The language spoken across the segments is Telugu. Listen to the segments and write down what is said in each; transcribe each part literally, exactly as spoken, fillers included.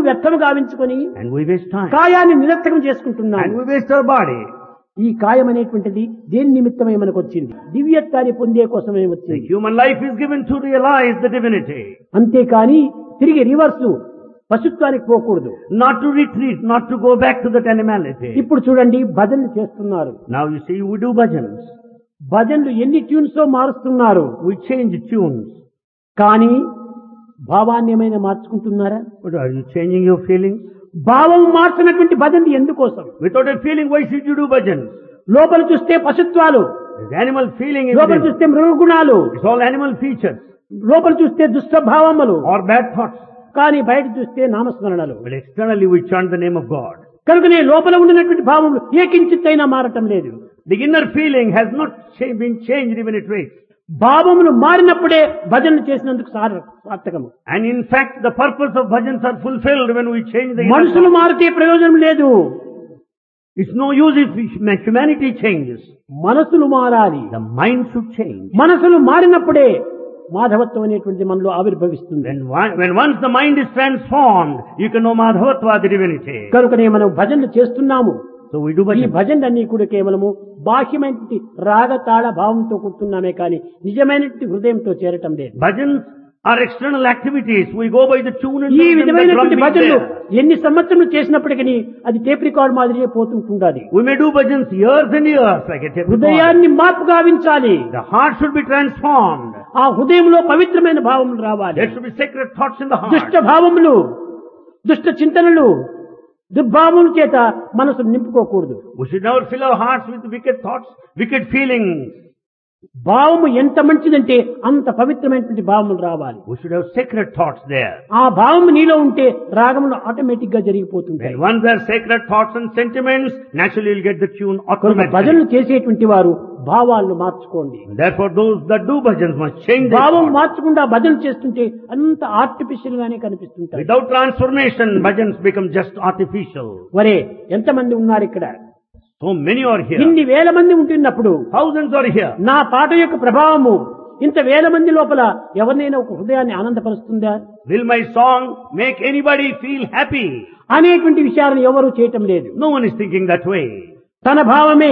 వ్యర్థము గావించుకొని and we waste time. కాయాన్ని నిరర్థకం చేసుకుంటున్నాం. And we waste our body. ఈ కాయం అనేటువంటిది దేని నిమిత్తమై మనకు వచ్చింది? దివ్యత్వాన్ని పొందే కోసమే The వచ్చింది. human life is given to realize the divinity. అంతేకాని తిరిగి రివర్స్ పశుత్వానికి పోకూడదు. Not to retreat, not to go back to that animality. ఇప్పుడు చూడండి భజనలు చేస్తున్నారు. Now you see, we do bhajans. భజనలు ఎన్ని ట్యూన్స్ మారుస్తున్నారు. We change tunes. కానీ భావాన్ని ఏమైనా మార్చుకుంటున్నారా? But are you changing your feelings? భావం మార్చినటువంటి భజనలు ఎందుకోసం? Without a feeling, why should you do bhajans? లోపల చూస్తే పశుత్వాలు, There's animal feeling in లోపల it. చూస్తే మృగగుణాలు, It's all animal features లోపల చూస్తే దుష్టభావములు, or bad thoughts. కానీ బయట చూస్తే నామస్మరణలు. But externally we chant the name of God. కనుకనే లోపల ఉండినటువంటి భావములు ఏ కించిత్తైనా మారటం లేదు. The inner feeling has not cha- been changed even a trace. భావములు మారినప్పుడే భజనలు చేసినందుకు sir- సార్థకము. And in fact, the purpose of bhajans are fulfilled when we change the inner మనుషులు thought. మారితే ప్రయోజనం లేదు. It's no use if humanity changes. మనసులు మారాలి. The mind should change. మనసులు మారినప్పుడే మాధవత్వం అనేటువంటిది మనలో ఆవిర్భవిస్తుంది. When, one, when once the mind is transformed, you can know Madhavatva, the divinity. కనుకనే మనం భజనలు చేస్తున్నాము. So we do ఈ bhajans. భజనలన్నీ కూడా కేవలము బాహ్యమైనటువంటి రాగతాళ భావంతో కూర్చున్నామే కానీ నిజమైనటువంటి హృదయంతో చేరటం లేదు. Bhajans are external activities. We go by the tune and ఈ rhythm, the విధమైనటువంటి drum beat భజనలు there. ఎన్ని సంవత్సరములు చేసినప్పటికీ అది టేప్ రికార్డ్ మాదిరిగా పోతుంటున్నది. We may do bhajans years and years like a tape recorder. హృదయాన్ని మార్పు గావించాలి. The heart should be transformed. ఆ హృదయంలో పవిత్రమైన భావములు రావాలి. There should be sacred thoughts in the దుష్ట heart. భావములు, దుష్ట చింతనలు, దుర్భావముల చేత మనసు నింపుకోకూడదు. We should never fill our hearts with wicked thoughts, wicked feelings. భావము ఎంత మంచిదంటే అంత పవిత్రమైనటువంటి భావములు రావాలి. We should have sacred thoughts there. ఆ భావము నీలో ఉంటే రాగములు ఆటోమేటిక్ గా జరిగిపోతుంటాయి. When once there are sacred thoughts and sentiments, naturally you'll get the tune కనుక automatically. భజనలు చేసేటువంటి వారు భావాలను మార్చుకోండి. Therefore those that do bhajans must change their భావం thoughts. మార్చకుండా భజనలు చేస్తుంటే అంత ఆర్టిఫిషియల్ గానే కనిపిస్తుంటాయి. Without transformation, bhajans become just artificial. వరే ఎంతమంది ఉన్నారు ఇక్కడ? So many are here. ఇన్ని వేల మంది ఉంటున్నప్పుడు Thousands are here. నా పాట యొక్క ప్రభావము ఇంత వేల మంది లోపల ఎవరినైనా ఒక హృదయాన్ని ఆనందపరుస్తుందా Will my song make anybody feel happy? అనేటువంటి విషయాలను ఎవరూ చేయటం లేదు. No one is thinking that way. తన భావమే,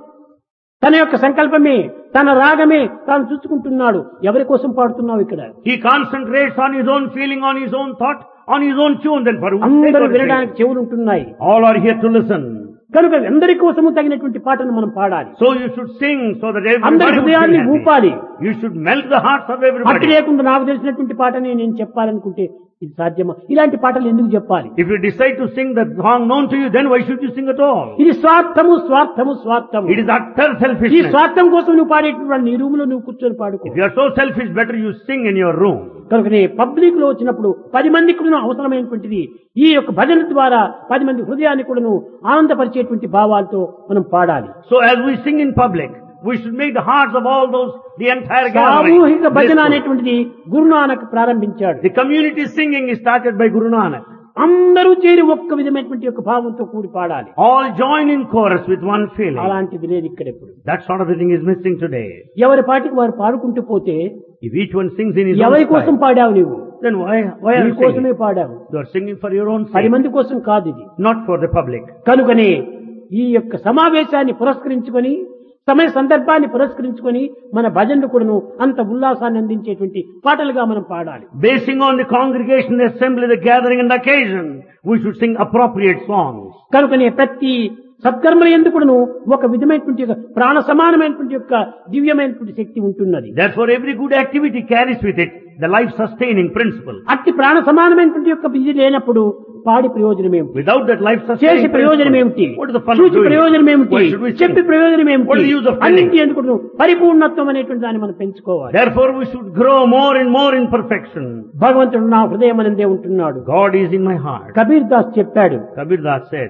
తన యొక్క సంకల్పమే, తన రాగమే తాను చూసుకుంటున్నాడు. ఎవరి కోసం పాడుతున్నావు ఇక్కడ? He concentrates on his own feeling, on his own thought, on his own tune. Then for whose sake అందరూ are you వినడానికి singing? చెవులు ఉంటున్నాయి. All are here to listen. కనుక అందరి కోసము తగినటువంటి పాటను మనం పాడాలి. So you should sing so that అందరి everybody would హృదయాన్ని feel happy. ఊపాలి. You should melt the hearts of అట్టి everybody. లేకుండా నాకు తెలిసినటువంటి పాటని నేను చెప్పాలనుకుంటే ఇది సాధ్యమా? ఇలాంటి పాటలు ఎందుకు చెప్పాలి? If you decide to sing the song known to you, then why should you sing at all? ఇది స్వార్థము, స్వార్థము, స్వార్థము. It is utter ఈ selfishness. స్వార్థం కోసం నువ్వు పాడేటువంటి నీ రూమ్ లో నువ్వు కూర్చొని పాడుకో. If you are so selfish, better you sing in your room. కనుకనే పబ్లిక్ లో వచ్చినప్పుడు పది మందికి కూడా అవసరమైనటువంటిది ఈ యొక్క భజన ద్వారా పది మంది హృదయాన్ని కూడా ఆనందపరిచేటువంటి భావాలతో మనం పాడాలి. So as we sing in public, we should make the hearts of all those, the entire gathering. సామూహిక భజన blissful. అనేటువంటిది గురునానక్ ప్రారంభించాడు. The community singing is started by Guru Nanak. అందరూ చేరి ఒక్క విధమైనటువంటి యొక్క భావంతో కూడి పాడాలి. All join in chorus with one feeling. అలాంటిది లేదు ఇక్కడ ఎప్పుడు. That sort of a thing is missing today. ఎవరి పాటికి వారు పాడుకుంటూ పోతే If each one sings in his own ఎవరి కోసం style, పాడావు నీవు? then why, why are నీ you కోసమే singing? పాడావు. You are singing for your own పది sake, మంది కోసం కాదు ఇది. not for the public. కనుకనే ఈ యొక్క సమావేశాన్ని పురస్కరించుకొని సమయ సందర్భాన్ని పురస్కరించుకొని మన భజనలు కూడాను అంత ఉల్లాసాన్ని అందించేటువంటి పాటలుగా మనం పాడాలి. Basing on the congregation, the assembly, the gathering and the occasion, we should sing appropriate songs. కనుకనే ప్రతి సత్కర్మల ఎందుకును ఒక విధమైనటువంటి యొక్క ప్రాణ సమానమైనటువంటి యొక్క దివ్యమైనటువంటి శక్తి ఉంటున్నది. Therefore, every good activity carries with it the life-sustaining principle. అట్టి ప్రాణ సమానమైనటువంటి యొక్క విధి లేనప్పుడు పాడి ప్రయోజనం ఏమిటి? Without that చేసి life-sustaining ప్రయోజనం principle, ఏమిటి? what is the fun of చూచి doing ప్రయోజనం it? ఏమిటి? Why should we sing? చెప్పి ప్రయోజనం What is the use ఏమిటి? of telling? అన్నింటి ఎందుకు పరిపూర్ణత్వం అనేటువంటి దాన్ని మనం పెంచుకోవాలి. Therefore, we should grow more and more in perfection. భగవంతుడు నా హృదయం అనందే ఉంటున్నాడు. God is in my heart. Kabir Das చెప్పాడు, Kabir Das said,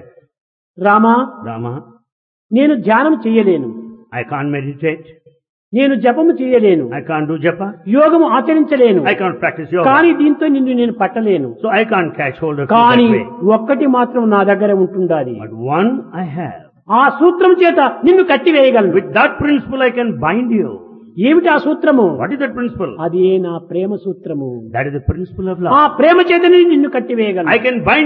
Rama Rama, నేను ధ్యానం చేయలేను, I can't meditate, నేను జపము చేయలేను, I can't do japa, యోగము ఆచరించలేను, I can't practice yoga, కానీ దీంతో నిన్ను నేను పట్టలేను. so I can't catch hold of you కానీ that way. ఒక్కటి మాత్రం నా దగ్గర ఉంటుండాలి. But one I have. ఆ సూత్రం చేత నిన్ను కట్టివేయగలను. With that principle I can bind you. ఏమిటి ఆ సూత్రము? What is that principle? అదే నా ప్రేమ సూత్రము. That is the principle of ఆ love. ప్రేమ చేతనే నిన్ను కట్టివేయగలను. I can bind